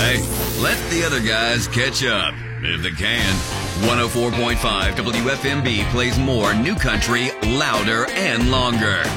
Hey, let the other guys catch up, if they can. 104.5 WFMB plays more new country louder and longer.